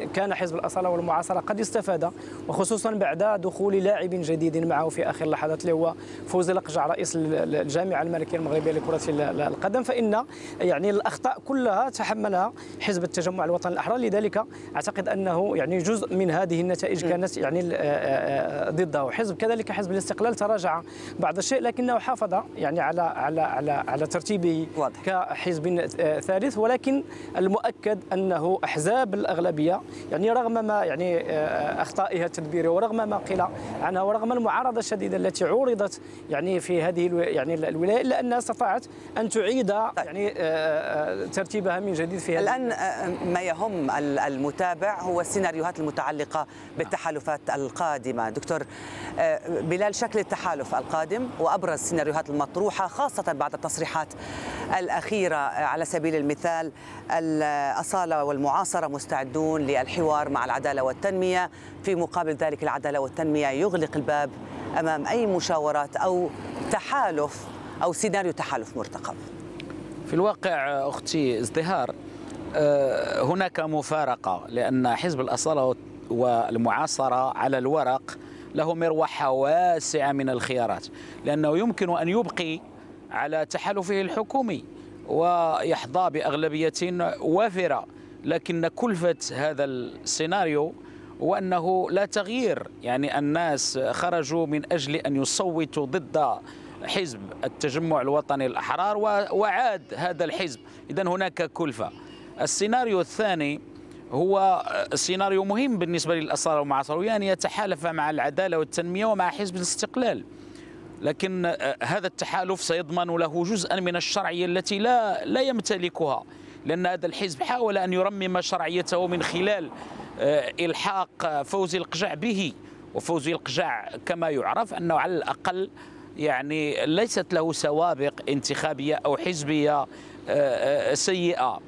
كان حزب الأصالة والمعاصرة قد استفاد، وخصوصا بعد دخول لاعب جديد معه في آخر اللحظات اللي هو فوزي القجع رئيس الجامعة الملكية المغربية لكرة القدم. فإن يعني الأخطاء كلها تحملها حزب التجمع الوطني الأحرار، لذلك أعتقد أنه يعني جزء من هذه النتائج كانت يعني ضده. حزب كذلك حزب الاستقلال تراجع بعض الشيء، لكنه حافظ يعني على ترتيبه كحزب ثالث، ولكن المؤكد أنه أحزاب الأغلبية يعني رغم ما يعني أخطائها التدبيرية ورغم ما قيل عنها ورغم المعارضة الشديدة التي عورضت يعني في هذه يعني الولاية، إلا أنها استطاعت أن تعيد يعني ترتيبها من جديد في الآن ما يهم المتابع هو السيناريوهات المتعلقة بالتحالفات القادمة. دكتور بلال، شكل التحالف القادم وأبرز السيناريوهات المطروحة خاصة بعد التصريحات الأخيرة، على سبيل المثال الأصالة والمعاصرة مستعدون للحوار مع العدالة والتنمية، في مقابل ذلك العدالة والتنمية يغلق الباب أمام أي مشاورات أو تحالف أو سيناريو تحالف مرتقب. في الواقع أختي ازدهار، هناك مفارقة، لأن حزب الأصالة والمعاصرة على الورق له مروحة واسعة من الخيارات، لأنه يمكن أن يبقي على تحالفه الحكومي ويحظى بأغلبية وافرة، لكن كلفة هذا السيناريو هو أنه لا تغيير، يعني الناس خرجوا من أجل أن يصوتوا ضد حزب التجمع الوطني الأحرار وعاد هذا الحزب، إذن هناك كلفة. السيناريو الثاني هو سيناريو مهم بالنسبة للأصالة والمعاصرة، يعني يتحالف مع العدالة والتنمية ومع حزب الاستقلال، لكن هذا التحالف سيضمن له جزءا من الشرعية التي لا يمتلكها، لأن هذا الحزب حاول أن يرمم شرعيته من خلال إلحاق فوزي القجع به، وفوزي القجع كما يعرف أنه على الأقل يعني ليست له سوابق انتخابية أو حزبية سيئة.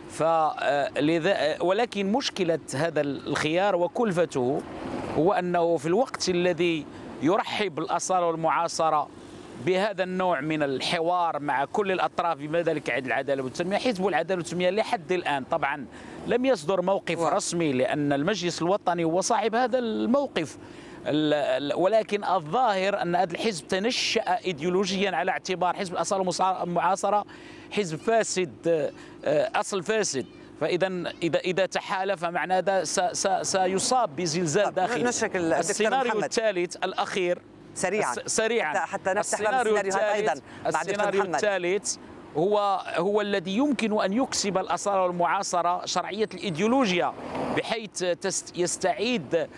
ولكن مشكلة هذا الخيار وكلفته هو أنه في الوقت الذي يرحب الأصالة والمعاصرة بهذا النوع من الحوار مع كل الأطراف، بما ذلك عند العدالة والتنمية، حزب العدالة والتنمية لحد الآن طبعا لم يصدر موقف رسمي، لأن المجلس الوطني هو صاحب هذا الموقف، ولكن الظاهر أن هذا الحزب تنشأ إيديولوجيا على اعتبار حزب الأصالة والمعاصرة حزب فاسد، أصل فاسد، فإذا تحالف معنى هذا سيصاب بزلزال داخلي. السيناريو الثالث الأخير سريعا حتى نفتح السيناريوهات أيضا بعد السيناريو الثالث هو الذي يمكن أن يكسب الأصالة والمعاصرة شرعية الإيديولوجيا، بحيث يستعيد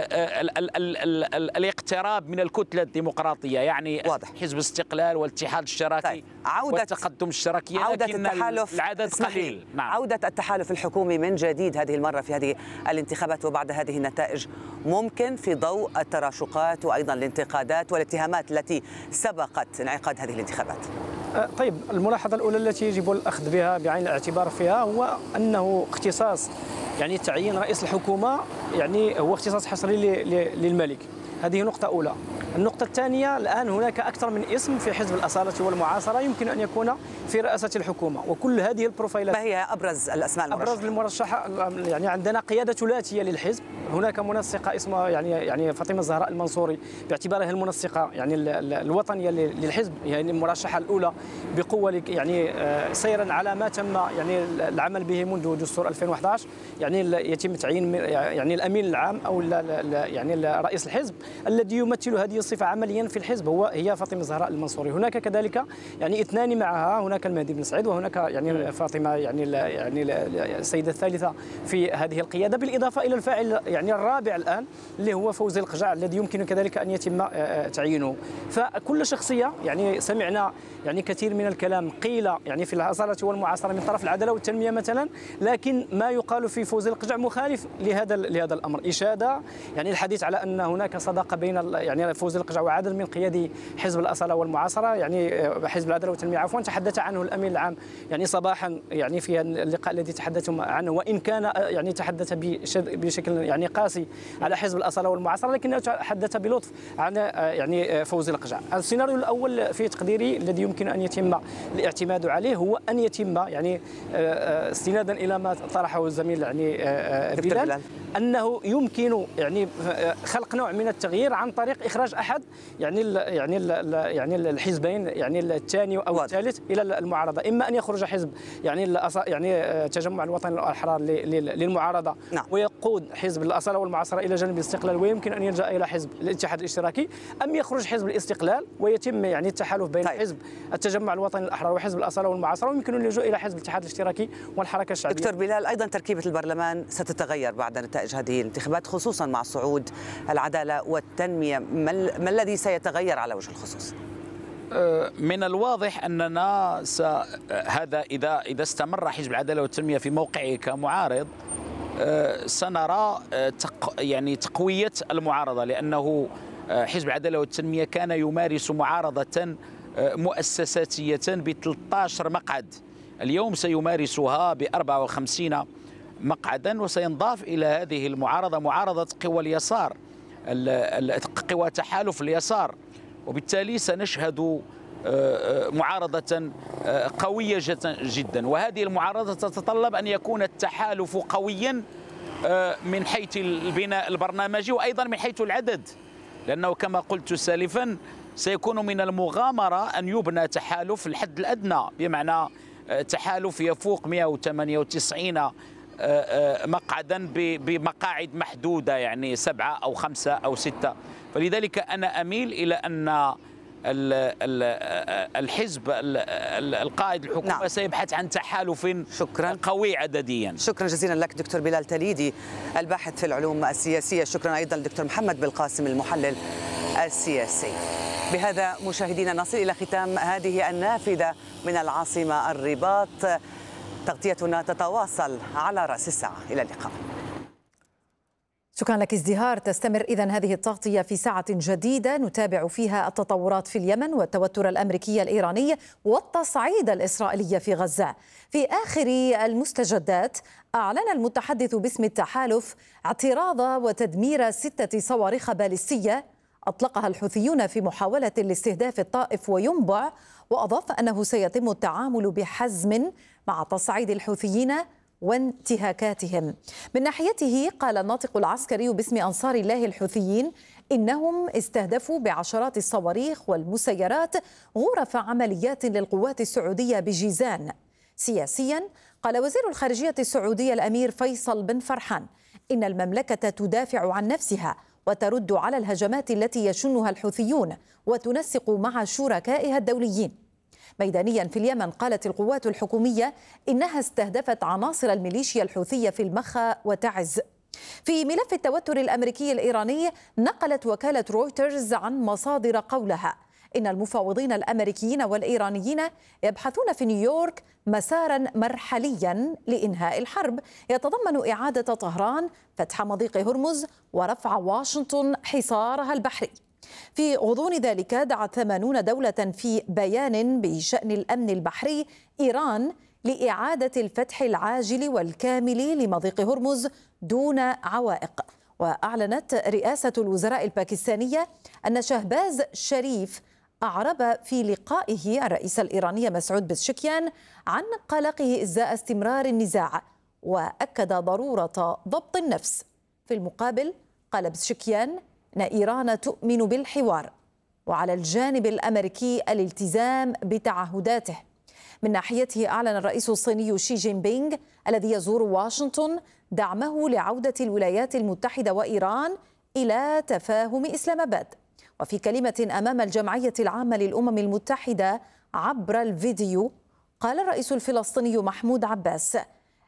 الاقتراب من الكتلة الديمقراطية، يعني واضح. حزب الاستقلال والاتحاد الاشتراكي والتقدم الاشتراكي، لكن العدد قليل. نعم. عودة التحالف الحكومي من جديد هذه المرة في هذه الانتخابات وبعد هذه النتائج ممكن في ضوء التراشقات وأيضا الانتقادات والاتهامات التي سبقت انعقاد هذه الانتخابات. طيب، الملاحظة الأولى التي يجب الأخذ بها بعين الاعتبار فيها هو أنه اختصاص يعني تعيين رئيس الحكومة يعني هو اختصاص حصري للملك، هذه نقطة أولى. النقطة الثانية، الآن هناك أكثر من اسم في حزب الأصالة والمعاصرة يمكن أن يكون في رئاسة الحكومة، وكل هذه البروفايلات. ما هي أبرز الأسماء المرشحة؟ أبرز المرشحة يعني عندنا قيادة ثلاثية للحزب، هناك منسقة اسمها يعني فاطمة الزهراء المنصوري باعتبارها المنسقة يعني الوطنية للحزب، يعني المرشحة الأولى بقوة يعني سيرا على ما تم يعني العمل به منذ دستور 2011، يعني يتم تعيين يعني الأمين العام أو يعني رئيس الحزب الذي يمثل هذه الصفة عمليا في الحزب هي فاطمة الزهراء المنصوري. هناك كذلك يعني اثنان معها، هناك المهدي بن سعيد وهناك يعني فاطمة يعني السيدة الثالثة في هذه القيادة، بالإضافة إلى الفاعل يعني الرابع الآن اللي هو فوزي القجع الذي يمكن كذلك أن يتم تعيينه. فكل شخصية يعني سمعنا يعني كثير من الكلام قيل يعني في الأصالة والمعاصرة من طرف العدالة والتنمية مثلا، لكن ما يقال في فوزي القجع مخالف لهذا الأمر. إشادة يعني الحديث على أن هناك صداقة بين يعني فوزي فوزي القجع وعدد من قيادي حزب الأصالة والمعاصرة، يعني حزب العدالة والتنمية عفوا، تحدث عنه الأمين العام يعني صباحا يعني في اللقاء الذي تحدث عنه، وإن كان يعني تحدث بشكل يعني قاسي على حزب الأصالة والمعاصرة، لكنه تحدث بلطف عن يعني فوزي القجع. السيناريو الأول في تقديري الذي يمكن أن يتم الاعتماد عليه هو أن يتم يعني استنادا إلى ما طرحه الزميل يعني بلال، أنه يمكن يعني خلق نوع من التغيير عن طريق إخراج أحد يعني الحزبين يعني الثاني أو الثالث إلى المعارضة، إما أن يخرج حزب يعني التجمع الوطني الأحرار للمعارضة ويقود حزب الأصالة والمعاصرة إلى جانب الاستقلال، ويمكن أن يلجأ إلى حزب الاتحاد الاشتراكي، أم يخرج حزب الاستقلال ويتم يعني التحالف بين حزب التجمع الوطني الأحرار وحزب الأصالة والمعاصرة، ويمكن اللجوء إلى حزب الاتحاد الاشتراكي والحركة الشعبية. دكتور بلال، أيضا تركيبة البرلمان ستتغير بعد نتائج هذه الانتخابات، خصوصا مع صعود العدالة والتنمية، ما الذي سيتغير على وجه الخصوص؟ من الواضح أننا هذا إذا استمر حزب العدالة والتنمية في موقعه كمعارض سنرى يعني تقوية المعارضة، لأنه حزب العدالة والتنمية كان يمارس معارضة مؤسساتية ب 13 مقعد، اليوم سيمارسها ب 54 مقعدا، وسينضاف إلى هذه المعارضة معارضة قوى اليسار، قوى تحالف اليسار، وبالتالي سنشهد معارضة قوية جدا. وهذه المعارضة تتطلب أن يكون التحالف قويا من حيث البناء البرنامجي وأيضا من حيث العدد، لأنه كما قلت سالفا سيكون من المغامرة أن يبنى تحالف الحد الأدنى، بمعنى تحالف يفوق 198 مقعدا بمقاعد محدودة، يعني 7 أو 5 أو 6. فلذلك أنا أميل إلى أن الحزب القائد الحكومة سيبحث عن تحالف قوي عدديا. شكرا جزيلا لك دكتور بلال تليدي الباحث في العلوم السياسية. شكرا أيضا دكتور محمد بالقاسم المحلل السياسي. بهذا مشاهدينا نصل إلى ختام هذه النافذة من العاصمة الرباط. تغطيتنا تتواصل على رأس الساعة. إلى اللقاء. شكرا لك ازدهار. تستمر إذن هذه التغطية في ساعة جديدة نتابع فيها التطورات في اليمن والتوتر الأمريكي الإيراني والتصعيد الإسرائيلي في غزة. في آخر المستجدات أعلن المتحدث باسم التحالف اعتراض وتدمير 6 صواريخ باليستية أطلقها الحوثيون في محاولة لاستهداف الطائف وينبع، وأضاف أنه سيتم التعامل بحزم مع تصعيد الحوثيين وانتهاكاتهم. من ناحيته قال الناطق العسكري باسم أنصار الله الحوثيين إنهم استهدفوا بعشرات الصواريخ والمسيرات غرف عمليات للقوات السعودية بجيزان. سياسيا قال وزير الخارجية السعودية الأمير فيصل بن فرحان إن المملكة تدافع عن نفسها وترد على الهجمات التي يشنها الحوثيون وتنسق مع شركائها الدوليين. ميدانيا في اليمن قالت القوات الحكومية إنها استهدفت عناصر الميليشيا الحوثية في المخا وتعز. في ملف التوتر الأمريكي الإيراني نقلت وكالة رويترز عن مصادر قولها إن المفاوضين الأمريكيين والإيرانيين يبحثون في نيويورك مسارا مرحليا لإنهاء الحرب يتضمن إعادة طهران فتح مضيق هرمز ورفع واشنطن حصارها البحري. في غضون ذلك دعت 80 دولة في بيان بشأن الأمن البحري إيران لإعادة الفتح العاجل والكامل لمضيق هرمز دون عوائق. وأعلنت رئاسة الوزراء الباكستانية أن شهباز شريف أعرب في لقائه الرئيس الإيراني مسعود بزشكيان عن قلقه إزاء استمرار النزاع، وأكد ضرورة ضبط النفس. في المقابل قال بزشكيان أن إيران تؤمن بالحوار وعلى الجانب الأمريكي الالتزام بتعهداته. من ناحيته أعلن الرئيس الصيني شي جين بينغ الذي يزور واشنطن دعمه لعودة الولايات المتحدة وإيران إلى تفاهم إسلام آباد. وفي كلمة أمام الجمعية العامة للأمم المتحدة عبر الفيديو قال الرئيس الفلسطيني محمود عباس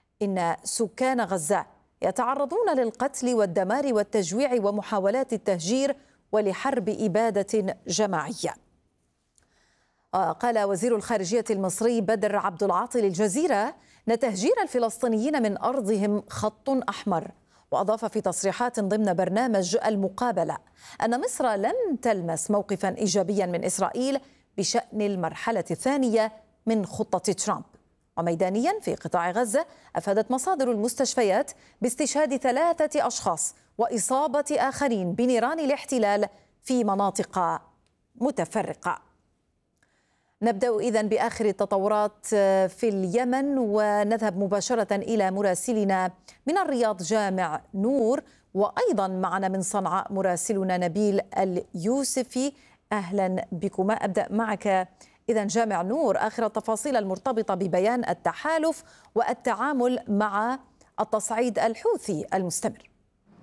إن سكان غزة يتعرضون للقتل والدمار والتجويع ومحاولات التهجير ولحرب إبادة جماعية. قال وزير الخارجية المصري بدر عبد العاطي للجزيرة أن تهجير الفلسطينيين من أرضهم خط أحمر، وأضاف في تصريحات ضمن برنامج المقابلة أن مصر لن تلمس موقفا إيجابيا من إسرائيل بشأن المرحلة الثانية من خطة ترامب. وميدانيا في قطاع غزة أفادت مصادر المستشفيات باستشهاد 3 أشخاص وإصابة آخرين بنيران الاحتلال في مناطق متفرقة. نبدأ إذن بآخر التطورات في اليمن ونذهب مباشرة إلى مراسلنا من الرياض جامع نور، وأيضا معنا من صنعاء مراسلنا نبيل اليوسفي. أهلا بكما. أبدأ معك إذن جامع نور، آخر التفاصيل المرتبطة ببيان التحالف والتعامل مع التصعيد الحوثي المستمر.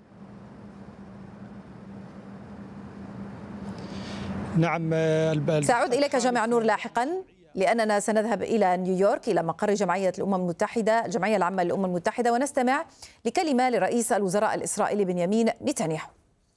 نعم، سأعود إليك جامع نور لاحقا، لأننا سنذهب إلى نيويورك إلى مقر جمعية الأمم المتحدة، الجمعية العامة للأمم المتحدة، ونستمع لكلمة لرئيس الوزراء الإسرائيلي بنيامين نتنياهو.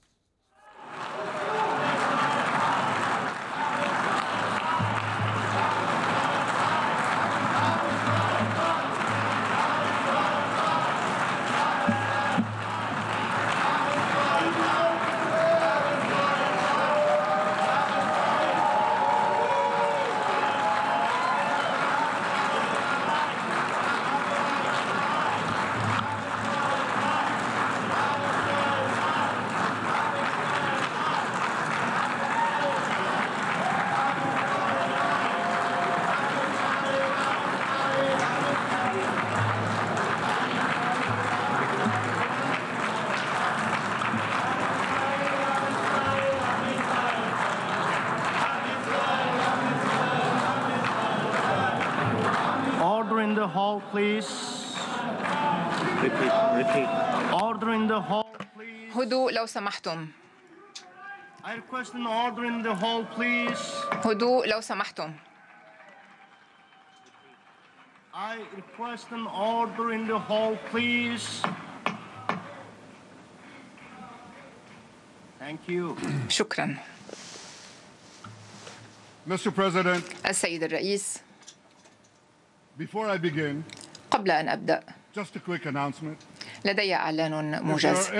هدوء لو سمحتم. هدوء لو سمحتم. شكرا. السيد الرئيس، قبل أن أبدأ لدي إعلان موجز.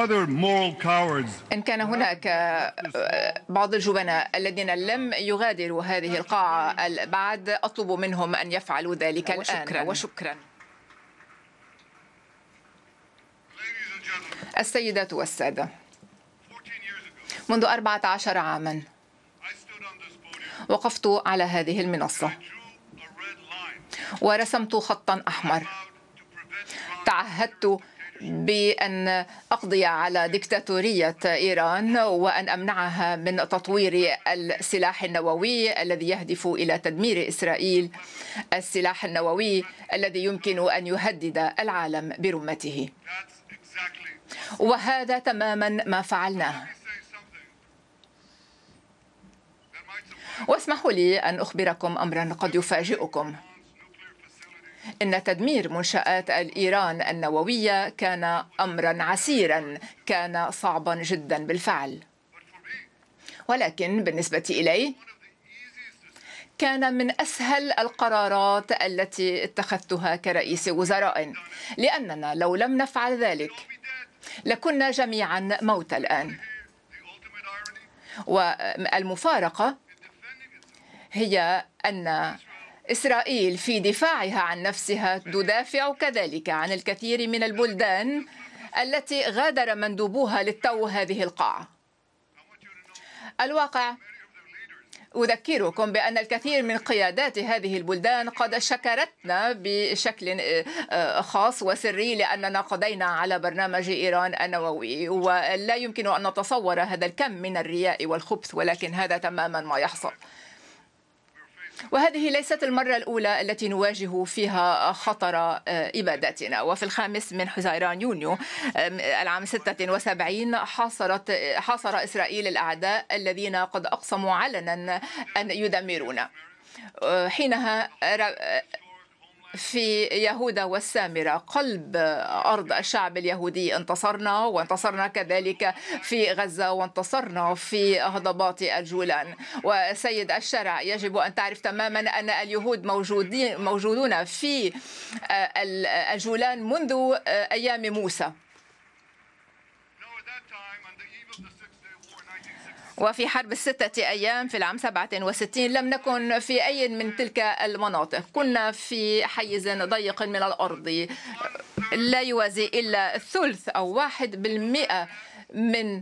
إن كان هناك بعض الجبناء الذين لم يغادروا هذه القاعة بعد، أطلب منهم أن يفعلوا ذلك الآن. وشكرا. السيدات والسادة، منذ 14 عاما وقفت على هذه المنصة ورسمت خطا أحمر. تعهدت بأن أقضي على ديكتاتورية إيران وأن أمنعها من تطوير السلاح النووي الذي يهدف إلى تدمير إسرائيل، السلاح النووي الذي يمكن أن يهدد العالم برمته. وهذا تماما ما فعلناه. واسمحوا لي أن أخبركم أمرا قد يفاجئكم. إن تدمير منشآت إيران النووية كان أمرا عسيرا، كان صعبا جدا بالفعل، ولكن بالنسبة إلي كان من أسهل القرارات التي اتخذتها كرئيس وزراء، لأننا لو لم نفعل ذلك لكنا جميعا موتى الآن. والمفارقة هي أن إسرائيل في دفاعها عن نفسها تدافع كذلك عن الكثير من البلدان التي غادر مندوبوها للتو هذه القاعة. الواقع، أذكركم بأن الكثير من قيادات هذه البلدان قد شكرتنا بشكل خاص وسري لأننا قضينا على برنامج إيران النووي، ولا يمكن أن نتصور هذا الكم من الرياء والخبث، ولكن هذا تماما ما يحصل. وهذه ليست المرة الأولى التي نواجه فيها خطر إبادتنا. وفي 5 من حزيران يونيو العام 76 حاصر إسرائيل الأعداء الذين قد أقسموا علنا أن يدمرونا. حينها في يهوذا والسامرة قلب أرض الشعب اليهودي انتصرنا، وانتصرنا كذلك في غزة، وانتصرنا في هضبات الجولان. وسيد الشرع، يجب أن تعرف تماما أن اليهود موجودون في الجولان منذ أيام موسى. وفي حرب الستة أيام في العام 67 لم نكن في أي من تلك المناطق، كنا في حيز ضيق من الأرض لا يوازي إلا الثلث أو 1% من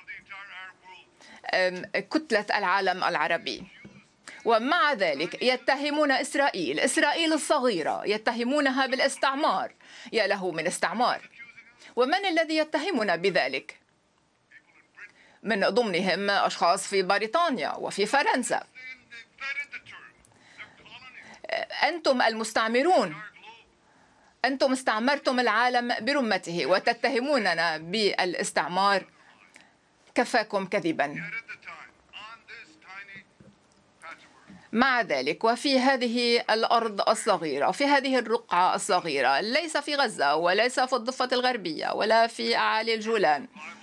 كتلة العالم العربي. ومع ذلك يتهمون إسرائيل الصغيرة يتهمونها بالاستعمار. يا له من استعمار! ومن الذي يتهمنا بذلك؟ من ضمنهم أشخاص في بريطانيا وفي فرنسا. أنتم المستعمرون، أنتم استعمرتم العالم برمته وتتهموننا بالاستعمار. كفاكم كذبا. مع ذلك وفي هذه الأرض الصغيرة، في هذه الرقعة الصغيرة، ليس في غزة وليس في الضفة الغربية ولا في أعالي الجولان،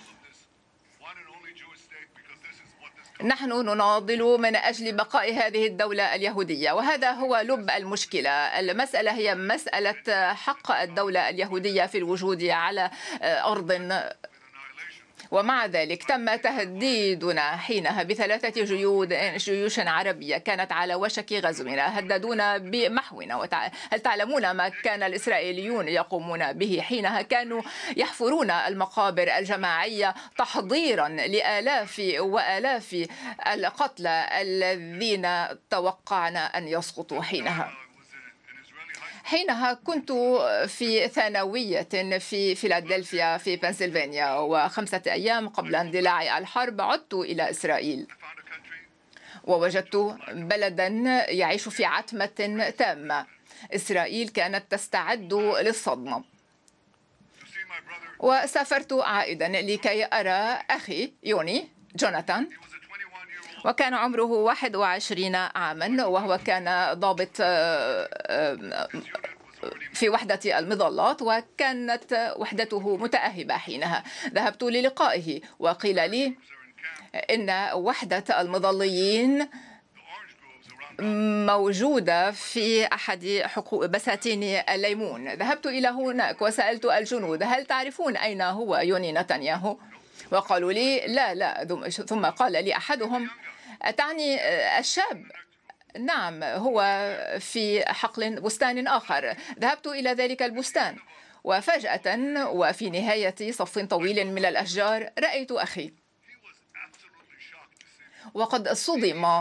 نحن نناضل من أجل بقاء هذه الدولة اليهودية، وهذا هو لب المشكلة. المسألة هي مسألة حق الدولة اليهودية في الوجود على أرض. ومع ذلك تم تهديدنا حينها ب3 جيوش عربية كانت على وشك غزونا، هددونا بمحونا. هل تعلمون ما كان الإسرائيليون يقومون به حينها؟ كانوا يحفرون المقابر الجماعية تحضيرا لآلاف وآلاف القتلى الذين توقعنا أن يسقطوا حينها. حينها كنت في ثانوية في فيلادلفيا في بنسلفانيا، و5 أيام قبل اندلاع الحرب عدت إلى إسرائيل ووجدت بلدا يعيش في عتمة تامة. إسرائيل كانت تستعد للصدمة، وسافرت عائدا لكي أرى أخي يوني جوناثان، وكان عمره 21 عاما، وهو كان ضابط في وحدة المظلات، وكانت وحدته متأهبة حينها. ذهبت للقائه وقيل لي إن وحدة المظليين موجودة في أحد بساتين الليمون. ذهبت إلى هناك وسألت الجنود: هل تعرفون أين هو يوني نتنياهو؟ وقالوا لي لا. ثم قال لي أحدهم: أتعني الشاب؟ نعم، هو في حقل بستان آخر. ذهبت إلى ذلك البستان، وفجأة وفي نهاية صف طويل من الأشجار رأيت أخي، وقد صدم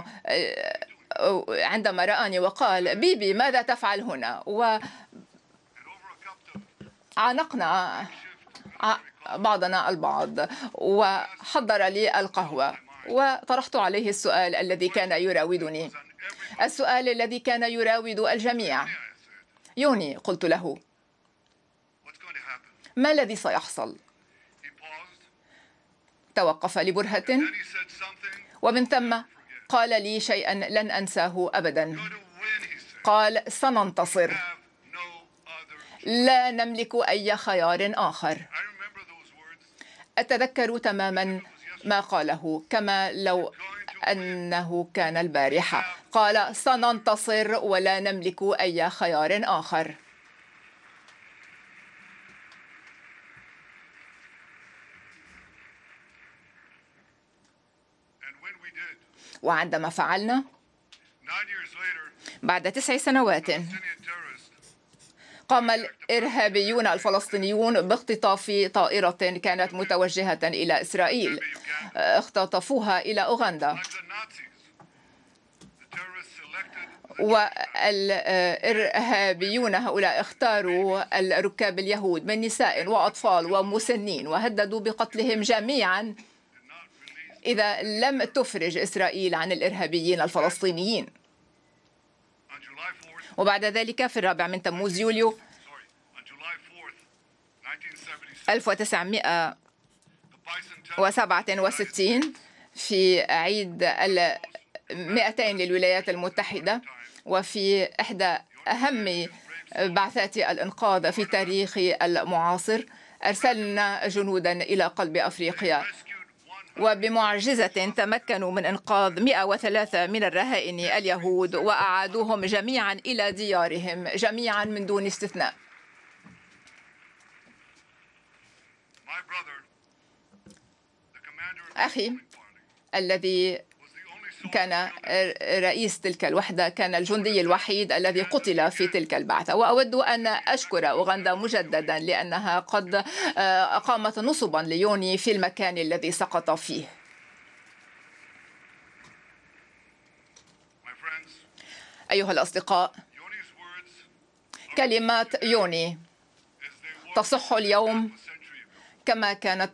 عندما رآني وقال: بيبي ماذا تفعل هنا؟ وعانقنا بعضنا البعض، وحضر لي القهوة، وطرحت عليه السؤال الذي كان يراودني، السؤال الذي كان يراود الجميع. يوني، قلت له، ما الذي سيحصل؟ توقف لبرهة، ومن ثم قال لي شيئا لن أنساه أبدا. قال: سننتصر، لا نملك أي خيار آخر. أتذكر تماما ما قاله كما لو أنه كان البارحة. قال: سننتصر ولا نملك أي خيار آخر. وعندما فعلنا بعد 9 سنوات، قام الإرهابيون الفلسطينيون باختطاف طائرة كانت متوجهة إلى إسرائيل، اختطفوها إلى أوغندا. والإرهابيون هؤلاء اختاروا الركاب اليهود من نساء وأطفال ومسنين، وهددوا بقتلهم جميعا إذا لم تفرج إسرائيل عن الإرهابيين الفلسطينيين. وبعد ذلك في 4 من تموز يوليو 1967 في عيد 200 للولايات المتحدة، وفي إحدى أهم بعثات الإنقاذ في تاريخ المعاصر، أرسلنا جنودا إلى قلب أفريقيا، وبمعجزة تمكنوا من إنقاذ 103 من الرهائن اليهود وأعادوهم جميعا إلى ديارهم، جميعا من دون استثناء. أخي الذي كان رئيس تلك الوحدة كان الجندي الوحيد الذي قتل في تلك البعثة. وأود أن أشكر أوغندا مجددا لأنها قد أقامت نصبا ليوني في المكان الذي سقط فيه. أيها الأصدقاء، كلمات يوني تصح اليوم كما كانت